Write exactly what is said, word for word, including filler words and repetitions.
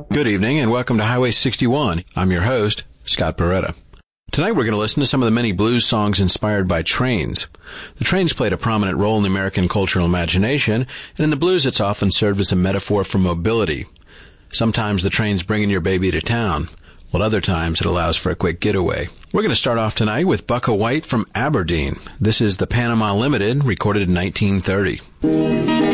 Good evening and welcome to Highway sixty-one. I'm your host, Scott Beretta. Tonight we're going to listen to some of the many blues songs inspired by trains. The trains played a prominent role in the American cultural imagination, and in the blues it's often served as a metaphor for mobility. Sometimes the train's bringing your baby to town, while other times it allows for a quick getaway. We're going to start off tonight with Bukka White from Aberdeen. This is the Panama Limited, recorded in nineteen thirty.